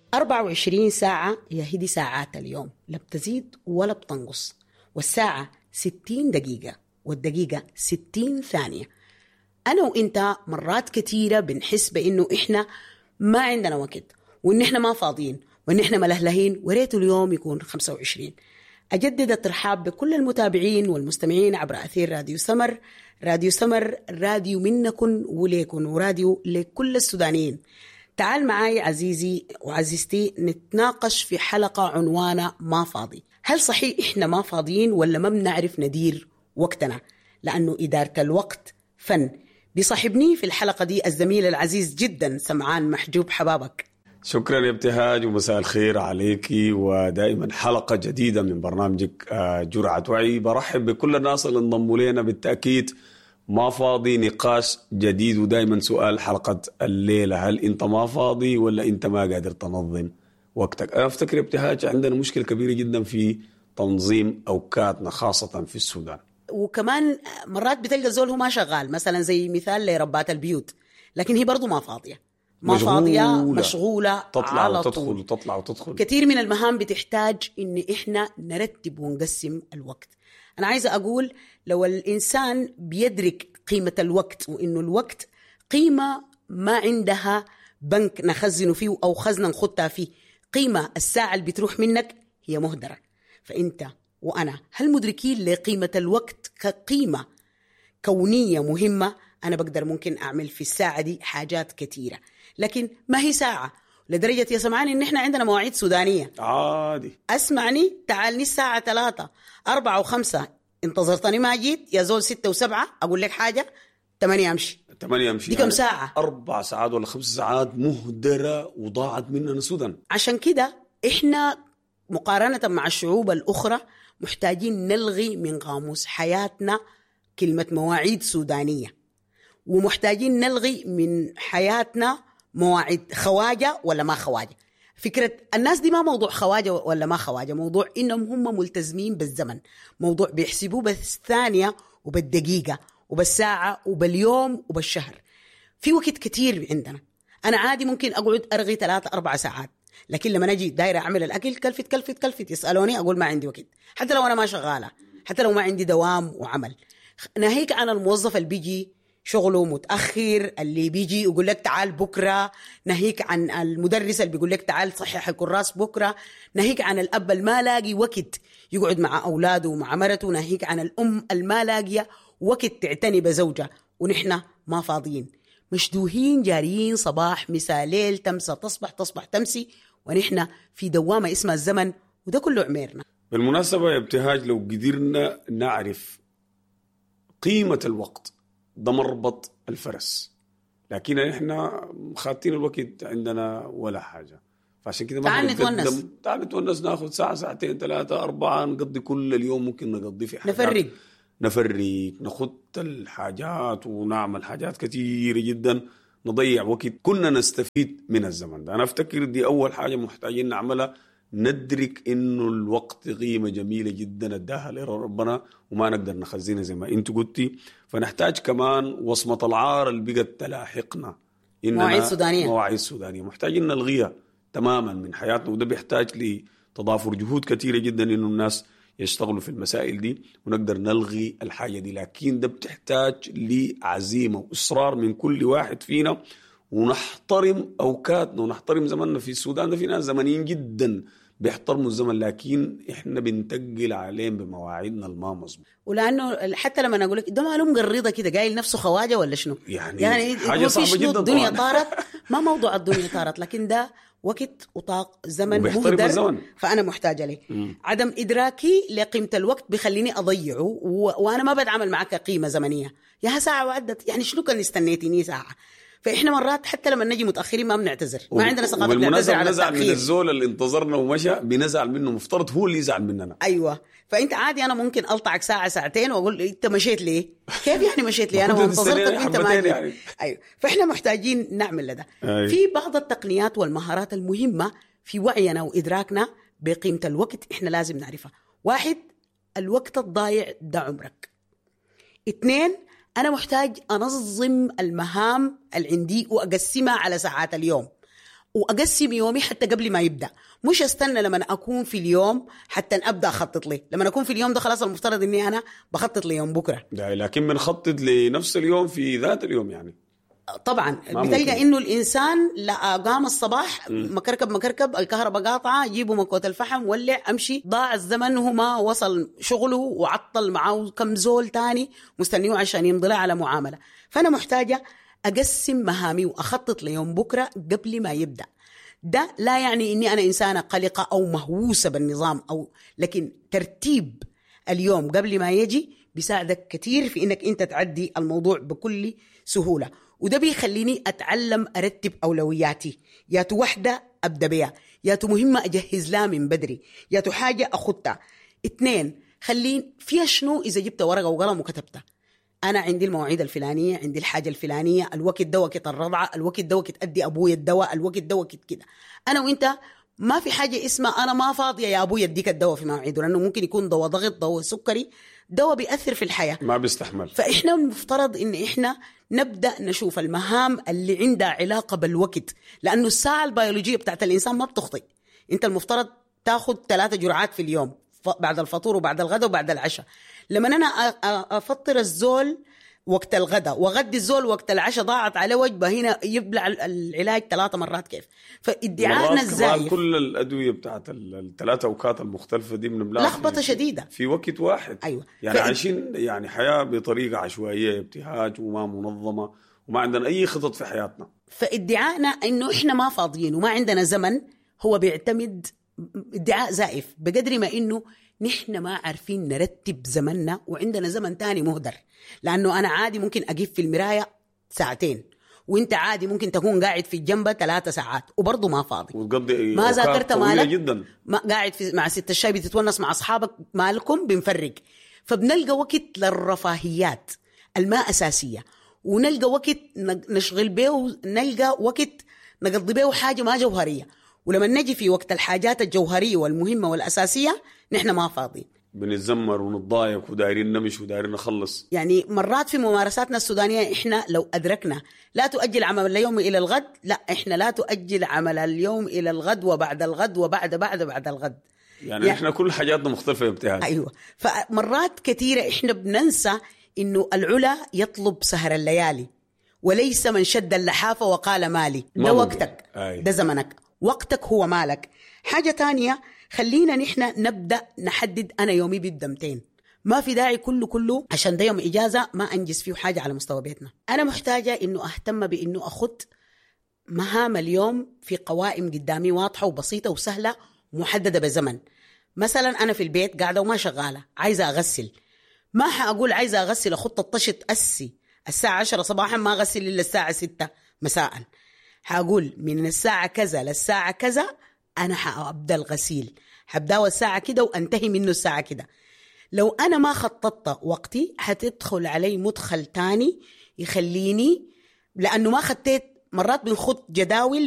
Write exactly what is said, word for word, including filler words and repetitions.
أربعة وعشرين ساعة هي هدي ساعات اليوم، لا بتزيد ولا بتنقص. والساعة ستين دقيقة والدقيقة ستين ثانية. أنا وإنت مرات كتيرة بنحس بإنه إحنا ما عندنا وقت، وإن إحنا ما فاضيين، وإن إحنا ملهلهين، وريته اليوم يكون خمسة وعشرين. أجدد الترحاب بكل المتابعين والمستمعين عبر أثير راديو سمر. راديو سمر راديو منكن وليكن، وراديو لكل السودانيين. تعال معاي عزيزي وعزيزتي نتناقش في حلقة عنوانها ما فاضي. هل صحيح إحنا ما فاضيين ولا ما بنعرف ندير وقتنا؟ لأنه إدارة الوقت فن. بيصاحبني في الحلقة دي الزميل العزيز جدا سمعان محجوب. حبابك. شكرا يا ابتهاج، ومساء الخير عليكي، ودائما حلقة جديدة من برنامجك جرعة وعي. برحب بكل الناس اللي انضموا لنا. بالتأكيد ما فاضي نقاش جديد، ودائما سؤال حلقة الليلة: هل انت ما فاضي ولا انت ما قادر تنظم وقتك؟ انا افتكر يا ابتهاج عندنا مشكلة كبيرة جدا في تنظيم اوقاتنا خاصة في السودان. وكمان مرات بتلقى زول هو ما شغال، مثلا زي مثال لربات البيوت، لكن هي برضو ما فاضية، ما مشغولة. فاضية مشغولة، تطلع على وتدخل طول. وتطلع وتدخل. كثير من المهام بتحتاج إن إحنا نرتب ونقسم الوقت. أنا عايزة أقول لو الإنسان بيدرك قيمة الوقت، وإنه الوقت قيمة ما عندها بنك نخزنه فيه أو خزنة نخطها فيه، قيمة الساعة اللي بتروح منك هي مهدرة. فأنت وأنا هل مدركين لقيمة الوقت كقيمة كونية مهمة؟ أنا بقدر ممكن أعمل في الساعة دي حاجات كتيرة، لكن ما هي ساعة لدرجة يا سمعاني إن إحنا عندنا مواعيد سودانية عادي. أسمعني، تعالني الساعة ثلاثة أربعة وخمسة انتظرتني ما جيت، يا زول ستة وسبعة أقول لك حاجة تمانية أمشي. تمانية أمشي دي كم ساعة؟ أربع ساعات ولا خمس ساعات مهدرة وضاعت مننا السودان. عشان كده إحنا مقارنة مع الشعوب الأخرى محتاجين نلغي من قاموس حياتنا كلمة مواعيد سودانية، ومحتاجين نلغي من حياتنا مواعيد خواجة ولا ما خواجة. فكرة الناس دي ما موضوع خواجة ولا ما خواجة، موضوع إنهم هم ملتزمين بالزمن، موضوع بيحسبوه بالثانية وبالدقيقة وبالساعة وباليوم وبالشهر. في وقت كتير عندنا. أنا عادي ممكن أقعد أرغي ثلاثة أربع ساعات، لكن لما نجي دايرة أعمل الأكل كلفت كلفت كلفت يسألوني أقول ما عندي وقت، حتى لو أنا ما شغالة، حتى لو ما عندي دوام وعمل. ناهيك عن الموظف اللي بيجي شغله متأخر، اللي بيجي يقول لك تعال بكرة، ناهيك عن المدرس اللي بيقول لك تعال صحح الكراس بكرة، ناهيك عن الأب الما لاقي وقت يقعد مع أولاده ومع مرته، ناهيك عن الأم الما لاقية وقت تعتني بزوجها، ونحن ما فاضيين مشدوهين جاريين صباح مساء ليل، تمسى تصبح تصبح تمسي، ونحن في دوامة اسمها الزمن، وده كله عميرنا. بالمناسبة يا ابتهاج، لو قدرنا نعرف قيمة الوقت ده مربط الفرس، لكن احنا خاتين الوقت عندنا ولا حاجة. فعشان كده تعال نتونس، تعال نتونس، ناخذ ساعة ساعتين ثلاثة أربعة، نقضي كل اليوم ممكن نقضي في حاجات، نفرق نفرق نخط الحاجات ونعمل حاجات كتيرة جدا، نضيع وقت كنا نستفيد من الزمن ده. أنا أفتكر دي أول حاجة محتاجين نعملها، ندرك إنه الوقت قيمة جميلة جدا اداها لربنا وما نقدر نخزنها زي ما أنت قلتي. فنحتاج كمان وصمة العار اللي بقت تلاحقنا، مواعيد سودانية، مواعيد سودانية محتاجين نلغيها تماما من حياتنا، وده بيحتاج لتضافر جهود كتيرة جدا إنه الناس يشتغلوا في المسائل دي ونقدر نلغي الحاجة دي. لكن ده بتحتاج لعزيمة وإصرار من كل واحد فينا، ونحترم أوقاتنا ونحترم زمننا. في السودان ده في ناس زمنيين جدا بيحترموا الزمن، لكن إحنا بنتقل عليهم بمواعيدنا الما مظبوط. ولأنه حتى لما أقول لك ده معلوم قريضة كده قايل نفسه خواجة ولا شنو، يعني, يعني حاجة صعبة جدا. الدنيا طارت، ما موضوع الدنيا طارت، لكن ده وقت وطاق زمن مهدر، فأنا محتاجة ليه. عدم إدراكي لقيمة الوقت بيخليني أضيعه، و... وأنا ما بتعامل معك قيمة زمنية. يا ساعة وعدت، يعني شنو كان استنيتني ساعة؟ فإحنا مرات حتى لما نجي متأخرين ما بنعتذر، ما عندنا ثقافة نعتذر على التأخير. بنزعل من الزول اللي انتظرنا ومشى، بنزعل منه، مفترض هو اللي يزعل مننا. أيوة، فأنت عادي أنا ممكن ألطعك ساعة ساعتين وأقول أنت مشيت ليه؟ كيف يعني مشيت ليه؟ أنا وانتظرتك وأنت ما جيت. يعني. أيوة، فإحنا محتاجين نعمل لده. أيوة. في بعض التقنيات والمهارات المهمة في وعينا وإدراكنا بقيمة الوقت إحنا لازم نعرفها. واحد، الوقت الضايع ده عمرك. اثنين، أنا محتاج أنظم المهام اللي عندي وأقسمها على ساعات اليوم، وأقسم يومي حتى قبل ما يبدأ، مش استنى لما أكون في اليوم حتى أبدأ أخطط لي. لما أكون في اليوم ده خلاص المفترض إني أنا بخطط ليوم بكرة، لكن بنخطط لنفس اليوم في ذات اليوم يعني. طبعا بتلقى إنه الإنسان لا قام الصباح م. مكركب مكركب الكهرباء قاطعة، جيبوا مكوة الفحم ولع أمشي، ضاع الزمن وما وصل شغله وعطل معه كم زول تاني مستنيه عشان يمضي على معاملة. فأنا محتاجة أقسم مهامي وأخطط ليوم بكرة قبل ما يبدأ. ده لا يعني إني أنا إنسانة قلقة أو مهووسة بالنظام، أو لكن ترتيب اليوم قبل ما يجي بيساعدك كتير في إنك أنت تعدي الموضوع بكل سهولة. وده بيخليني أتعلم أرتب أولوياتي، يا تو وحدة أبدأ بيها، يا تو مهمة أجهز لها من بدري، يا تو حاجة أخدها. اتنين، خلين فيها شنو إذا جبت ورقة وقلم وكتبتها. أنا عندي المواعيد الفلانية، عندي الحاجة الفلانية، الوقت ده وقت الرضعة، الوقت ده وقت أدي أبوي الدواء، الوقت ده وقت كده. أنا وإنت ما في حاجة اسمها أنا ما فاضية يا أبوي أديك الدواء في مواعيده، لأنه ممكن يكون دواء ضغط، دواء سكري، دواء بيأثر في الحياة ما بيستحمل. فإحنا المفترض إن إحنا نبدأ نشوف المهام اللي عندها علاقة بالوقت، لأنه الساعة البيولوجية بتاعت الإنسان ما بتخطئ. أنت المفترض تاخد ثلاثة جرعات في اليوم، بعد الفطور وبعد الغداء وبعد العشاء. لما أنا أفطر الزول وقت الغداء وغدي الزول وقت العشاء، ضاعت على وجبة، هنا يبلع العلاج ثلاثة مرات كيف؟ فادعاءنا الزايف كل الأدوية بتاعت الثلاثة أوقات المختلفة دي بنبلعها لخبطة شديدة في وقت واحد. أيوة. يعني ف... عايشين يعني حياة بطريقة عشوائية، ابتهاج وما منظمة، وما عندنا أي خطط في حياتنا. فادعاءنا إنه إحنا ما فاضيين وما عندنا زمن هو بيعتمد ادعاء زائف، بقدر ما إنه نحن ما عارفين نرتب زمننا وعندنا زمن تاني مهدر. لأنه أنا عادي ممكن أجيب في المراية ساعتين، وإنت عادي ممكن تكون قاعد في الجنبة ثلاثة ساعات وبرضه ما فاضي وتقضي ما ذاكرت مالك جدا. ما قاعد في مع ست الشاي بتتونس مع أصحابك مالكم بنفرق. فبنلقى وقت للرفاهيات الماء أساسية، ونلقى وقت نشغل به، نلقى وقت نقضي به حاجة ما جوهرية. ولما نجي في وقت الحاجات الجوهرية والمهمة والأساسية نحن ما فاضيين، بنتذمر ونتضايق ودايرين نمش ودايرين نخلص. يعني مرات في ممارساتنا السودانية إحنا لو أدركنا لا تؤجل عمل اليوم إلى الغد، لا إحنا لا تؤجل عمل اليوم إلى الغد وبعد الغد وبعد بعد بعد الغد. يعني, يعني إحنا كل حاجاتنا مختلفة ابتهاج. أيوة. فمرات كثيرة إحنا بننسى إنه العلا يطلب سهر الليالي، وليس من شد اللحافة وقال مالي. ده وقتك، أي. ده زمنك، وقتك هو مالك. حاجة تانية، خلينا نحن نبدأ نحدد أنا يومي بالدمتين. ما في داعي كله كله عشان ده يوم إجازة ما أنجز فيه حاجة على مستوى بيتنا. أنا محتاجة إنه أهتم بإنه أخد مهام اليوم في قوائم قدامي واضحة وبسيطة وسهلة ومحددة بزمن. مثلا أنا في البيت قاعدة وما شغالة، عايزة أغسل، ما حأقول عايزة أغسل أخط الطشت أسي الساعة عشرة صباحا ما أغسل إلا الساعة ستة مساء. حأقول من الساعة كذا للساعة كذا أنا حأبدأ الغسيل، حبدأ الساعة كده وأنتهي منه الساعة كده. لو أنا ما خططت وقتي حتدخل علي مدخل تاني يخليني، لأنه ما خطيت. مرات بنخط جداول